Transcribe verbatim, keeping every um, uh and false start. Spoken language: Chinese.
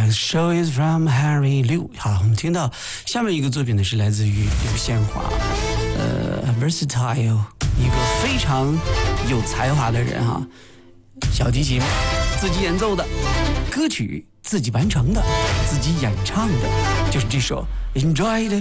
show is from Harry Liu。好，我们听到下面一个作品呢是来自于刘宪华，呃 ，versatile， 一个非常有才华的人哈，小提琴自己演奏的，歌曲自己完成的，自己演唱的，就是这首 Enjoy 的。